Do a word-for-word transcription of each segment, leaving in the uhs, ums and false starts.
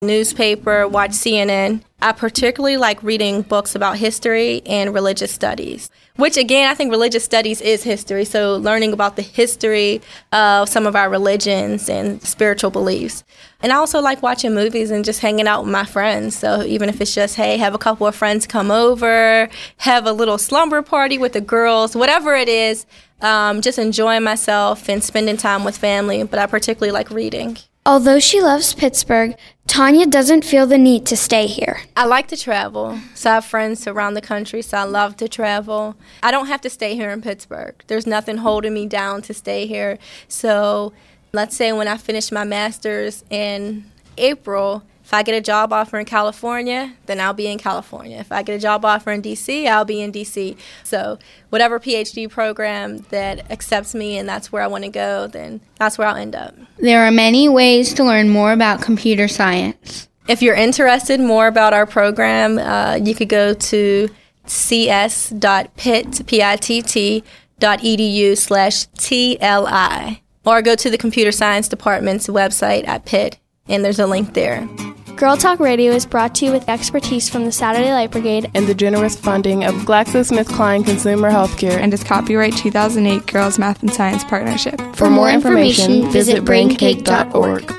newspaper, watch C N N. I particularly like reading books about history and religious studies, which again, I think religious studies is history. So learning about the history of some of our religions and spiritual beliefs. And I also like watching movies and just hanging out with my friends. So even if it's just, hey, have a couple of friends come over, have a little slumber party with the girls, whatever it is, um, just enjoying myself and spending time with family. But I particularly like reading. Although she loves Pittsburgh, Tanya doesn't feel the need to stay here. I like to travel. So I have friends around the country, so I love to travel. I don't have to stay here in Pittsburgh. There's nothing holding me down to stay here. So let's say when I finish my master's in April, if I get a job offer in California, then I'll be in California. If I get a job offer in D C, I'll be in D C. So whatever P H D program that accepts me and that's where I want to go, then that's where I'll end up. There are many ways to learn more about computer science. If you're interested more about our program, uh, you could go to cs.pitt, P-I-T-T, dot edu slash T-L-I, or go to the Computer Science Department's website at Pitt, and there's a link there. Girl Talk Radio is brought to you with expertise from the Saturday Light Brigade and the generous funding of GlaxoSmithKline Consumer Healthcare and its copyright two thousand eight Girls Math and Science Partnership. For, For more information, information visit brain cake dot org.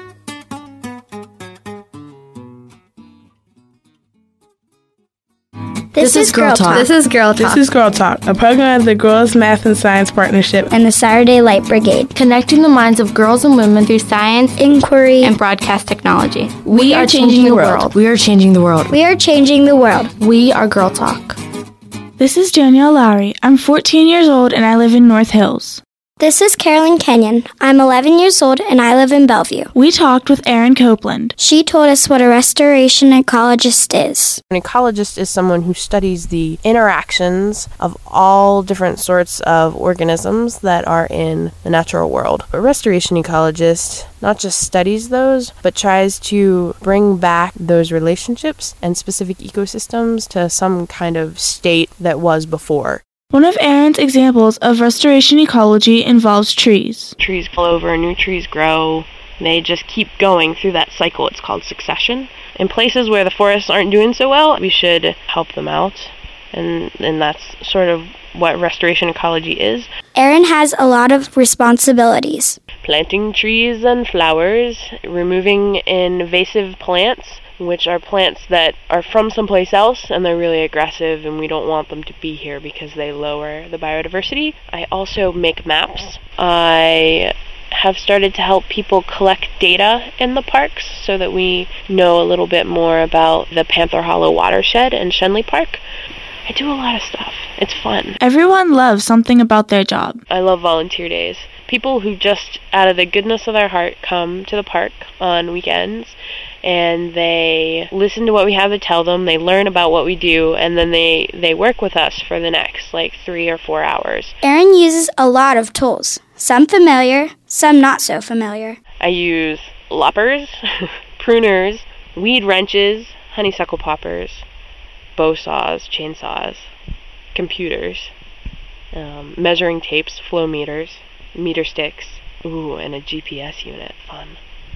This, this is Girl Talk. This is Girl Talk. This is Girl Talk, a program of the Girls Math and Science Partnership and the Saturday Light Brigade, connecting the minds of girls and women through science, inquiry, and broadcast technology. We, we are, are changing, changing the world. world. We are changing the world. We are changing the world. We are Girl Talk. This is Danielle Lowry. I'm fourteen years old and I live in North Hills. This is Carolyn Kenyon. I'm eleven years old and I live in Bellevue. We talked with Erin Copeland. She told us what a restoration ecologist is. An ecologist is someone who studies the interactions of all different sorts of organisms that are in the natural world. A restoration ecologist not just studies those, but tries to bring back those relationships and specific ecosystems to some kind of state that was before. One of Erin's examples of restoration ecology involves trees. Trees fall over, new trees grow. They just keep going through that cycle. It's called succession. In places where the forests aren't doing so well, we should help them out. And, and that's sort of what restoration ecology is. Erin has a lot of responsibilities. Planting trees and flowers, removing invasive plants, which are plants that are from someplace else and they're really aggressive and we don't want them to be here because they lower the biodiversity. I also make maps. I have started to help people collect data in the parks so that we know a little bit more about the Panther Hollow watershed in Shenley Park. I do a lot of stuff. It's fun. Everyone loves something about their job. I love volunteer days. People who just out of the goodness of their heart come to the park on weekends and they listen to what we have to tell them, they learn about what we do, and then they, they work with us for the next, like, three or four hours. Erin uses a lot of tools, some familiar, some not so familiar. I use loppers, pruners, weed wrenches, honeysuckle poppers, bow saws, chainsaws, computers, um, measuring tapes, flow meters, meter sticks, ooh, and a G P S unit, fun.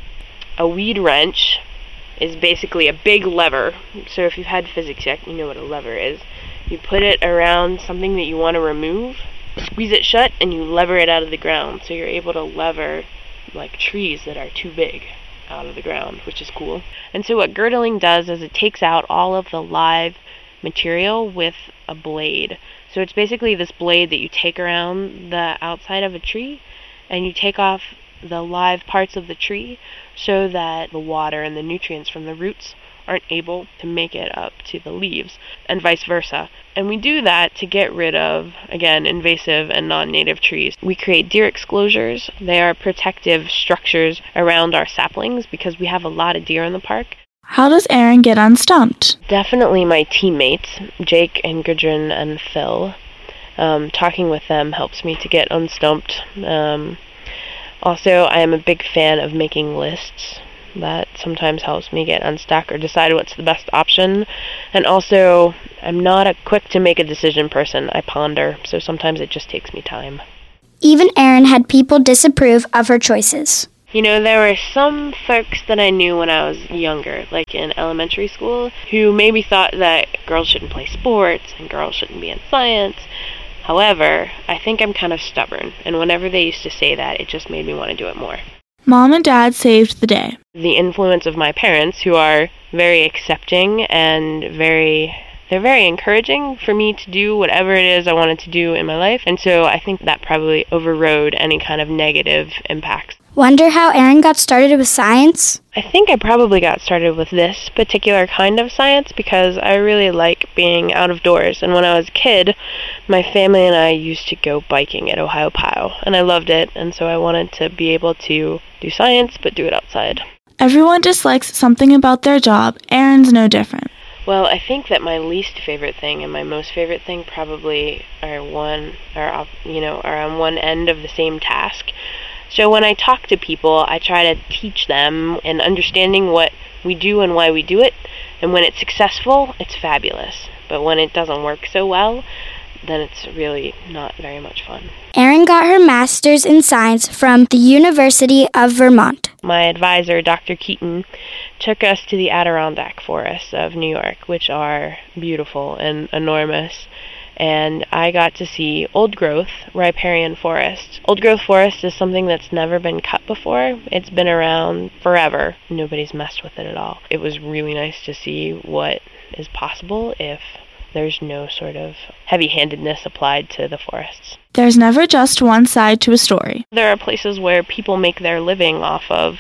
A weed wrench is basically a big lever. So if you've had physics yet, you know what a lever is. You put it around something that you want to remove, squeeze it shut, and you lever it out of the ground. So you're able to lever like trees that are too big out of the ground, which is cool. And so what girdling does is it takes out all of the live material with a blade. So it's basically this blade that you take around the outside of a tree and you take off the live parts of the tree so that the water and the nutrients from the roots aren't able to make it up to the leaves, and vice versa. And we do that to get rid of, again, invasive and non-native trees. We create deer exclosures. They are protective structures around our saplings because we have a lot of deer in the park. How does Erin get unstumped? Definitely my teammates, Jake and Gudrun and Phil. Um, talking with them helps me to get unstumped. Um, also, I am a big fan of making lists. That sometimes helps me get unstuck or decide what's the best option. And also, I'm not a quick to make a decision person. I ponder, so sometimes it just takes me time. Even Erin had people disapprove of her choices. You know, there were some folks that I knew when I was younger, like in elementary school, who maybe thought that girls shouldn't play sports and girls shouldn't be in science. However, I think I'm kind of stubborn, and whenever they used to say that, it just made me want to do it more. Mom and Dad saved the day. The influence of my parents, who are very accepting and very... They're very encouraging for me to do whatever it is I wanted to do in my life, and so I think that probably overrode any kind of negative impacts. Wonder how Erin got started with science? I think I probably got started with this particular kind of science because I really like being out of doors, and when I was a kid, my family and I used to go biking at Ohiopyle, and I loved it, and so I wanted to be able to do science, but do it outside. Everyone dislikes something about their job. Erin's no different. Well, I think that my least favorite thing and my most favorite thing probably are one, are you know, are on one end of the same task. So when I talk to people, I try to teach them and understanding what we do and why we do it. And when it's successful, it's fabulous. But when it doesn't work so well, then it's really not very much fun. Erin got her master's in science from the University of Vermont. My advisor, Doctor Keaton, took us to the Adirondack forests of New York, which are beautiful and enormous. And I got to see old-growth riparian forest. Old-growth forest is something that's never been cut before. It's been around forever. Nobody's messed with it at all. It was really nice to see what is possible if there's no sort of heavy-handedness applied to the forests. There's never just one side to a story. There are places where people make their living off of,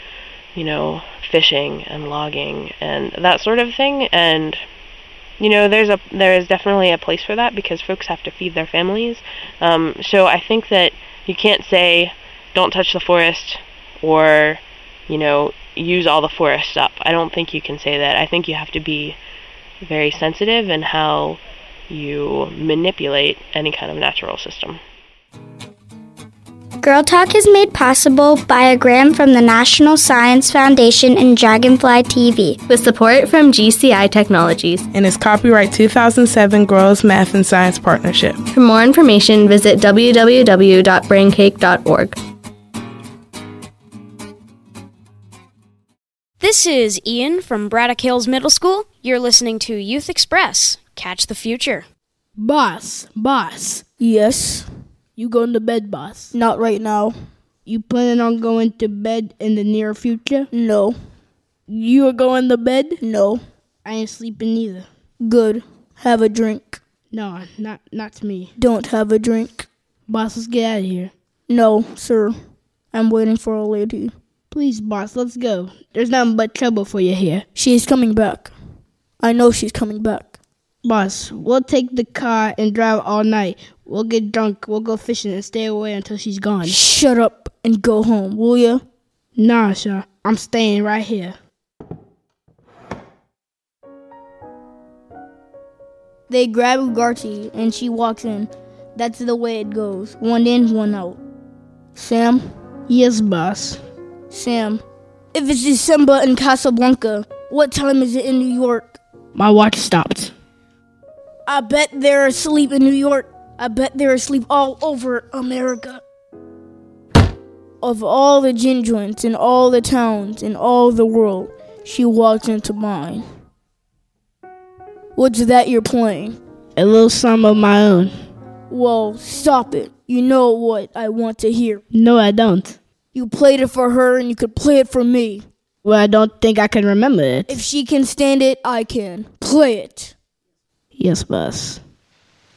you know, fishing and logging and that sort of thing, and you know, there's a there is definitely a place for that because folks have to feed their families. Um, so I think that you can't say, don't touch the forest, or, you know, use all the forest up. I don't think you can say that. I think you have to be very sensitive in how you manipulate any kind of natural system. Girl Talk is made possible by a grant from the National Science Foundation and Dragonfly T V, with support from G C I Technologies, and is copyright two thousand seven Girls Math and Science Partnership. For more information, visit w w w dot braincake dot org. This is Ian from Braddock Hills Middle School. You're listening to Youth Express. Catch the future. Boss, boss. Yes? You going to bed, boss? Not right now. You planning on going to bed in the near future? No. You are going to bed? No. I ain't sleeping either. Good. Have a drink. No, not not me. Don't have a drink. Boss, let's get out of here. No, sir. I'm waiting for a lady. Please, boss, let's go. There's nothing but trouble for you here. She's coming back. I know she's coming back. Boss, we'll take the car and drive all night. We'll get drunk, we'll go fishing, and stay away until she's gone. Shut up and go home, will ya? Nah, sir. I'm staying right here. They grab Ugarte, and she walks in. That's the way it goes. One in, one out. Sam? Yes, boss. Sam, if it's December in Casablanca, what time is it in New York? My watch stopped. I bet they're asleep in New York. I bet they're asleep all over America. Of all the gin joints in all the towns in all the world, she walks into mine. What's that you're playing? A little song of my own. Well, stop it. You know what I want to hear. No, I don't. You played it for her and you could play it for me. Well, I don't think I can remember it. If she can stand it, I can. Play it. Yes, boss.